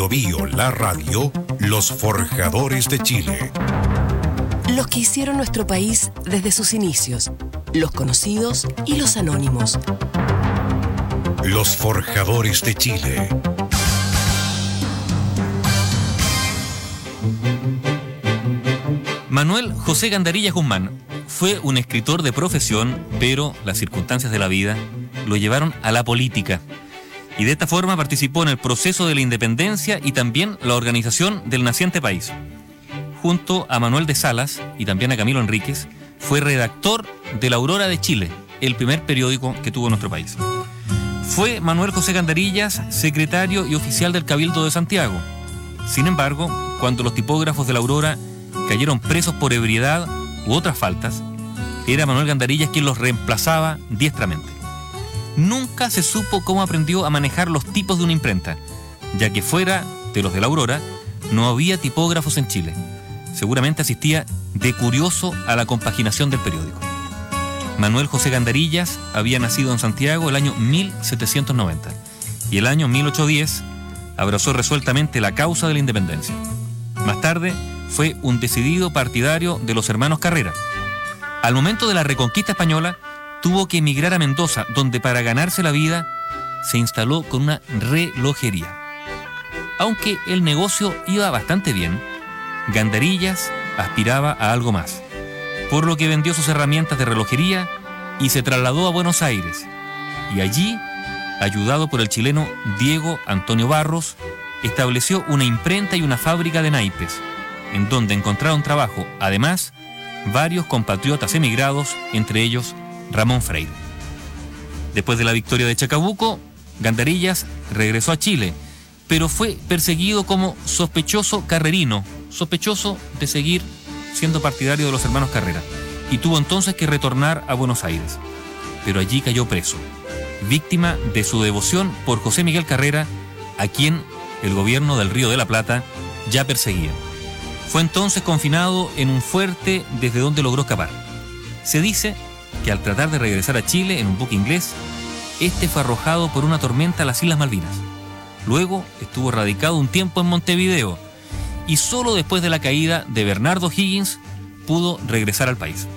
Bio Bio, la radio, los forjadores de Chile. Los que hicieron nuestro país desde sus inicios, los conocidos y los anónimos. Los forjadores de Chile. Manuel José Gandarillas Guzmán fue un escritor de profesión, pero las circunstancias de la vida lo llevaron a la política. Y de esta forma participó en el proceso de la independencia y también la organización del naciente país. Junto a Manuel de Salas y también a Camilo Enríquez, fue redactor de La Aurora de Chile, el primer periódico que tuvo nuestro país. Fue Manuel José Gandarillas secretario y oficial del Cabildo de Santiago. Sin embargo, cuando los tipógrafos de La Aurora cayeron presos por ebriedad u otras faltas, era Manuel Gandarillas quien los reemplazaba diestramente. Nunca se supo cómo aprendió a manejar los tipos de una imprenta, ya que fuera de los de La Aurora no había tipógrafos en Chile. Seguramente asistía de curioso a la compaginación del periódico. Manuel José Gandarillas había nacido en Santiago el año 1790 y el año 1810 abrazó resueltamente la causa de la independencia. Más tarde fue un decidido partidario de los hermanos Carrera. Al momento de la reconquista española, tuvo que emigrar a Mendoza, donde para ganarse la vida se instaló con una relojería. Aunque el negocio iba bastante bien, Gandarillas aspiraba a algo más, por lo que vendió sus herramientas de relojería y se trasladó a Buenos Aires. Y allí, ayudado por el chileno Diego Antonio Barros, estableció una imprenta y una fábrica de naipes, en donde encontraron trabajo, además, varios compatriotas emigrados, entre ellos Ramón Freire. Después de la victoria de Chacabuco, Gandarillas regresó a Chile, pero fue perseguido como sospechoso carrerino, sospechoso de seguir siendo partidario de los hermanos Carrera, y tuvo entonces que retornar a Buenos Aires. Pero allí cayó preso, víctima de su devoción por José Miguel Carrera, a quien el gobierno del Río de la Plata ya perseguía. Fue entonces confinado en un fuerte desde donde logró escapar. Se dice que al tratar de regresar a Chile en un buque inglés, este fue arrojado por una tormenta a las Islas Malvinas. Luego estuvo radicado un tiempo en Montevideo y solo después de la caída de Bernardo Higgins pudo regresar al país.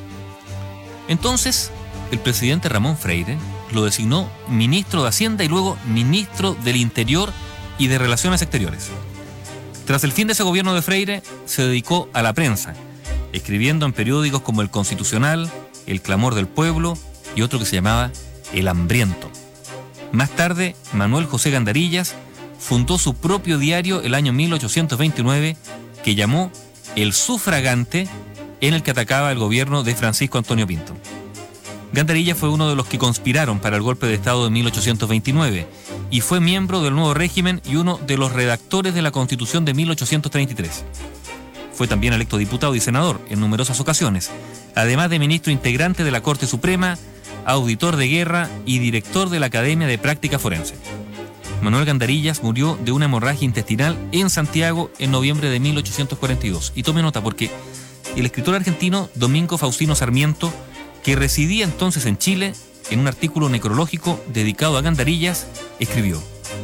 Entonces, el presidente Ramón Freire lo designó ministro de Hacienda y luego ministro del Interior y de Relaciones Exteriores. Tras el fin de ese gobierno de Freire, se dedicó a la prensa, escribiendo en periódicos como El Constitucional, El Clamor del Pueblo y otro que se llamaba El Hambriento. Más tarde, Manuel José Gandarillas fundó su propio diario el año 1829, que llamó El Sufragante, en el que atacaba el gobierno de Francisco Antonio Pinto. Gandarillas fue uno de los que conspiraron para el golpe de Estado de 1829 y fue miembro del nuevo régimen y uno de los redactores de la Constitución de 1833. Fue también electo diputado y senador en numerosas ocasiones, además de ministro integrante de la Corte Suprema, auditor de guerra y director de la Academia de Práctica Forense. Manuel Gandarillas murió de una hemorragia intestinal en Santiago en noviembre de 1842. Y tome nota porque el escritor argentino Domingo Faustino Sarmiento, que residía entonces en Chile, en un artículo necrológico dedicado a Gandarillas, escribió: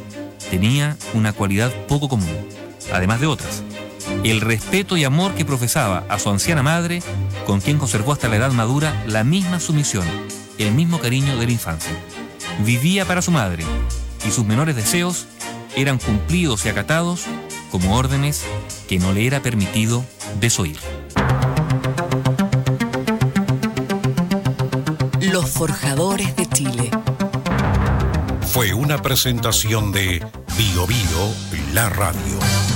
tenía una cualidad poco común, además de otras: el respeto y amor que profesaba a su anciana madre, con quien conservó hasta la edad madura la misma sumisión, el mismo cariño de la infancia. Vivía para su madre, y sus menores deseos eran cumplidos y acatados como órdenes que no le era permitido desoír. Los forjadores de Chile. Fue una presentación de Bio Bio, la radio.